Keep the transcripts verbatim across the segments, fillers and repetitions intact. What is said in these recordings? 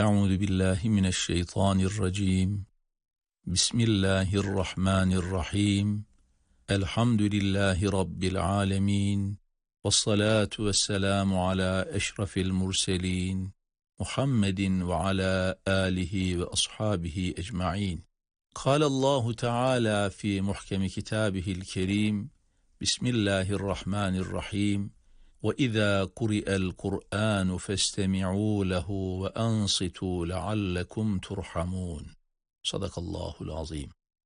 Euzu billahi mineşşeytanirracim. Bismillahirrahmanirrahim. Elhamdülillahi rabbil alamin. Vessalatu vesselamu ala eşrefil murselin. Muhammedin ve ala alihi ve ashabihi ecmaîn. Kâlallahu Teala fi muhkemi kitâbihil kerîm. Bismillahirrahmanirrahim. وَإِذَا قُرِئَ الْقُرْآنُ فَاسْتَمِعُوا لَهُ وَأَنصِتُوا لَعَلَّكُمْ تُرْحَمُونَ. Sadakallahul azim.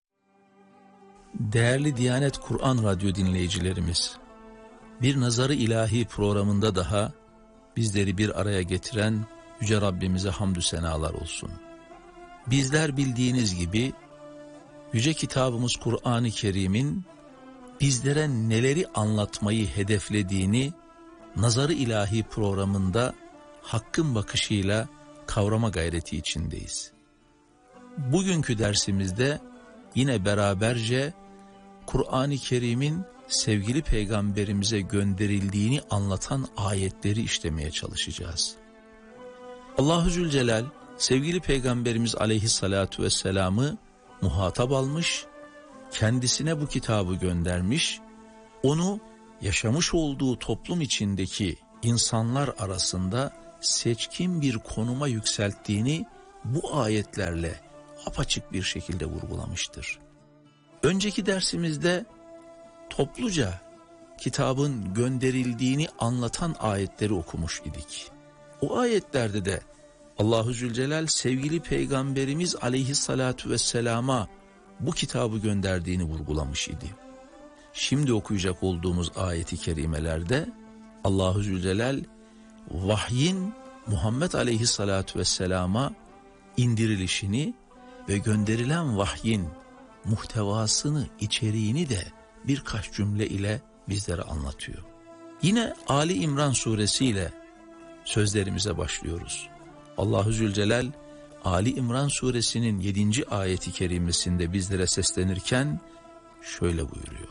Değerli Diyanet Kur'an Radyo dinleyicilerimiz, bir Nazarı İlahi programında daha bizleri bir araya getiren Yüce Rabbimize hamdü senalar olsun. Bizler bildiğiniz gibi Yüce Kitabımız Kur'an-ı Kerim'in bizlere neleri anlatmayı hedeflediğini Nazarı İlahi programında Hakk'ın bakışıyla kavrama gayreti içindeyiz. Bugünkü dersimizde yine beraberce Kur'an-ı Kerim'in sevgili peygamberimize gönderildiğini anlatan ayetleri işlemeye çalışacağız. Allahu Zülcelal sevgili peygamberimiz aleyhissalatu vesselam'ı muhatap almış, kendisine bu kitabı göndermiş, onu yaşamış olduğu toplum içindeki insanlar arasında seçkin bir konuma yükselttiğini bu ayetlerle apaçık bir şekilde vurgulamıştır. Önceki dersimizde topluca kitabın gönderildiğini anlatan ayetleri okumuş idik. O ayetlerde de Allahu Zülcelal sevgili peygamberimiz aleyhissalatu vesselama bu kitabı gönderdiğini vurgulamış idi. Şimdi okuyacak olduğumuz ayeti kerimelerde Allahu Zülcelal vahyin Muhammed aleyhissalatu vesselama indirilişini ve gönderilen vahyin muhtevasını, içeriğini de birkaç cümle ile bizlere anlatıyor. Yine Ali İmran suresiyle sözlerimize başlıyoruz. Allahu Zülcelal Ali İmran suresinin yedinci ayeti kerimesinde bizlere seslenirken şöyle buyuruyor.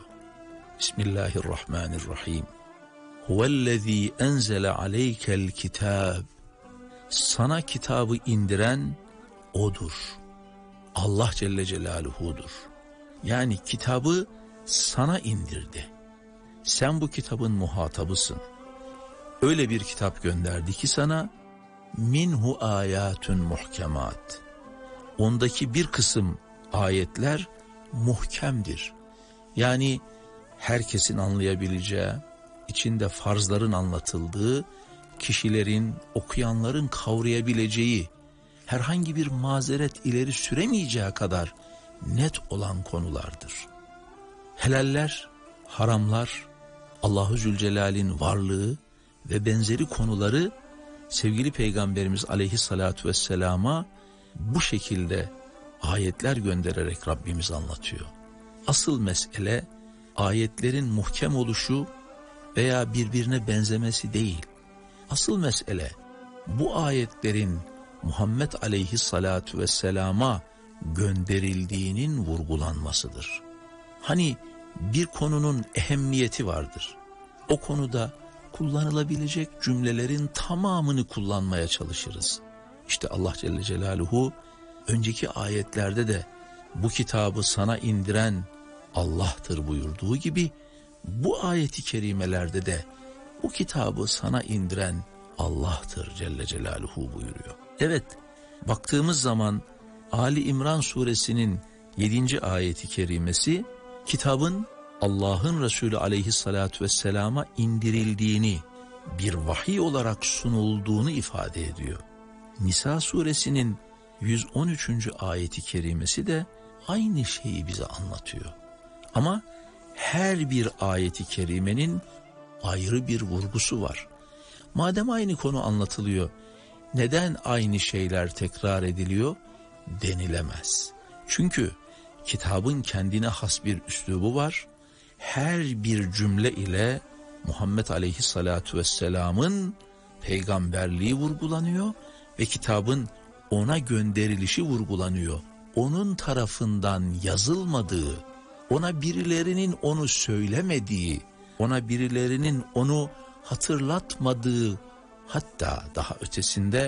Bismillahirrahmanirrahim. Huvellezî enzele aleykel kitâb. Sana kitabı indiren O'dur. Allah Celle Celaluhu'dur. Yani kitabı sana indirdi. Sen bu kitabın muhatabısın. Öyle bir kitap gönderdi ki sana minhu ayatun muhkemat. Ondaki bir kısım ayetler muhkemdir. Yani herkesin anlayabileceği, içinde farzların anlatıldığı, kişilerin, okuyanların kavrayabileceği, herhangi bir mazeret ileri süremeyeceği kadar net olan konulardır. Helaller, haramlar, Allahu Zülcelal'in varlığı ve benzeri konuları sevgili Peygamberimiz aleyhissalatu vesselama bu şekilde ayetler göndererek Rabbimiz anlatıyor. Asıl mesele ayetlerin muhkem oluşu veya birbirine benzemesi değil. Asıl mesele bu ayetlerin Muhammed aleyhissalatu vesselama gönderildiğinin vurgulanmasıdır. Hani bir konunun ehemmiyeti vardır. O konuda kullanılabilecek cümlelerin tamamını kullanmaya çalışırız. İşte Allah Celle Celaluhu önceki ayetlerde de bu kitabı sana indiren Allah'tır buyurduğu gibi bu ayeti kerimelerde de bu kitabı sana indiren Allah'tır Celle Celaluhu buyuruyor. Evet, baktığımız zaman Ali İmran suresinin yedinci ayeti kerimesi kitabın Allah'ın Resulü aleyhissalatu vesselama indirildiğini, bir vahiy olarak sunulduğunu ifade ediyor. Nisa suresinin yüz on üçüncü ayeti kerimesi de aynı şeyi bize anlatıyor. Ama her bir ayeti kerimenin ayrı bir vurgusu var. Madem aynı konu anlatılıyor, neden aynı şeyler tekrar ediliyor denilemez. Çünkü kitabın kendine has bir üslubu var. Her bir cümle ile Muhammed aleyhissalatu vesselamın peygamberliği vurgulanıyor ve kitabın ona gönderilişi vurgulanıyor. Onun tarafından yazılmadığı, ona birilerinin onu söylemediği, ona birilerinin onu hatırlatmadığı, hatta daha ötesinde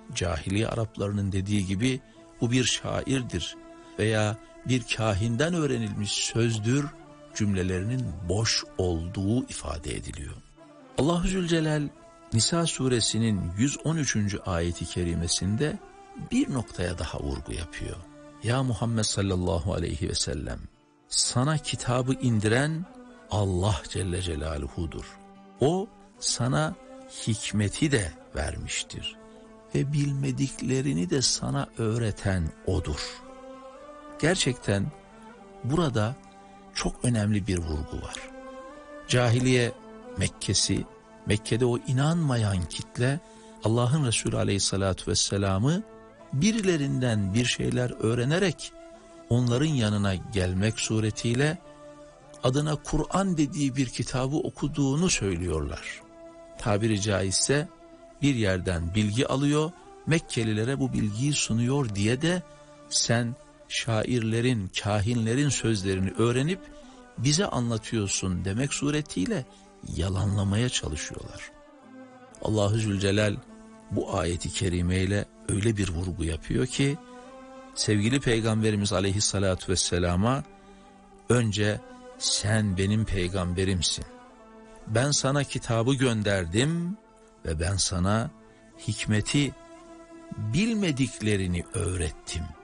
Cahiliye Araplarının dediği gibi bu bir şairdir veya bir kahinden öğrenilmiş sözdür cümlelerinin boş olduğu ifade ediliyor. Allah-u Zülcelal Nisa suresinin yüz on üçüncü ayeti kerimesinde bir noktaya daha vurgu yapıyor. Ya Muhammed sallallahu aleyhi ve sellem, sana kitabı indiren Allah Celle Celaluhu'dur. O sana hikmeti de vermiştir ve bilmediklerini de sana öğreten O'dur. Gerçekten burada çok önemli bir vurgu var. Cahiliye Mekke'si, Mekke'de o inanmayan kitle Allah'ın Resulü Aleyhisselatü Vesselam'ı birilerinden bir şeyler öğrenerek onların yanına gelmek suretiyle adına Kur'an dediği bir kitabı okuduğunu söylüyorlar. Tabiri caizse bir yerden bilgi alıyor, Mekkelilere bu bilgiyi sunuyor diye de sen şairlerin, kahinlerin sözlerini öğrenip bize anlatıyorsun demek suretiyle yalanlamaya çalışıyorlar. Allah-u Zülcelal bu ayeti kerimeyle öyle bir vurgu yapıyor ki sevgili Peygamberimiz Aleyhisselatü Vesselam'a önce sen benim peygamberimsin. Ben sana kitabı gönderdim ve ben sana hikmeti bilmediklerini öğrettim